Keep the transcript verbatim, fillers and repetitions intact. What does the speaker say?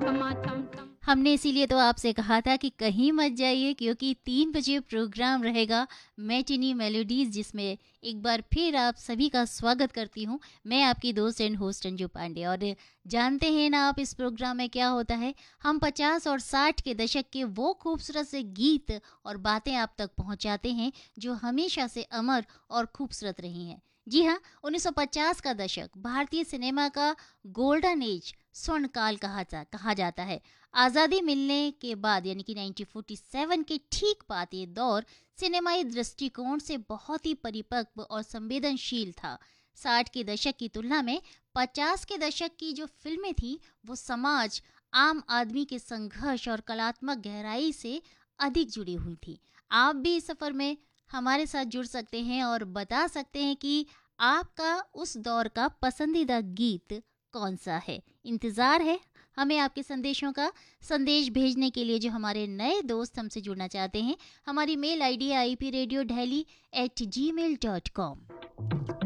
हमने इसीलिए तो आपसे कहा था कि कहीं मत जाइए, क्योंकि तीन बजे प्रोग्राम रहेगा मैटिनी मेलोडीज, जिसमें एक बार फिर आप सभी का स्वागत करती हूँ। मैं आपकी दोस्त एंड होस्ट अंजू पांडे। और जानते हैं ना आप इस प्रोग्राम में क्या होता है, हम पचास और साठ के दशक के वो खूबसूरत से गीत और बातें आप तक पहुँचाते हैं जो हमेशा से अमर और खूबसूरत रही हैं। जी हाँ, उन्नीस सौ पचास का दशक भारतीय सिनेमा का गोल्डन एज, स्वर्ण काल कहा जा कहा जाता है। आज़ादी मिलने के बाद यानी कि उन्नीस सौ सैंतालीस के ठीक बाद ये दौर सिनेमाई दृष्टिकोण से बहुत ही परिपक्व और संवेदनशील था। साठ के दशक की तुलना में पचास के दशक की जो फिल्में थी वो समाज, आम आदमी के संघर्ष और कलात्मक गहराई से अधिक जुड़ी हुई थी। आप भी इस सफ़र में हमारे साथ जुड़ सकते हैं और बता सकते हैं कि आपका उस दौर का पसंदीदा गीत कौन सा है। इंतज़ार है हमें आपके संदेशों का। संदेश भेजने के लिए जो हमारे नए दोस्त हमसे जुड़ना चाहते हैं, हमारी मेल आईडी है I P radio daily eight ji mail dot com.